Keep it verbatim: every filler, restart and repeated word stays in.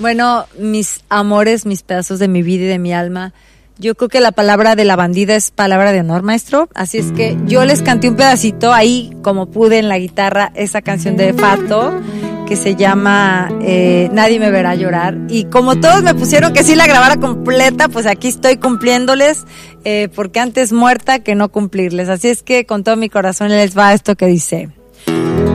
Bueno, mis amores, mis pedazos de mi vida y de mi alma, yo creo que la palabra de la bandida es palabra de honor, maestro. Así es que yo les canté un pedacito ahí, como pude, en la guitarra, esa canción de Fato, que se llama eh, Nadie me verá llorar. Y como todos me pusieron que sí la grabara completa, pues aquí estoy cumpliéndoles, eh, porque antes muerta que no cumplirles. Así es que con todo mi corazón les va esto que dice...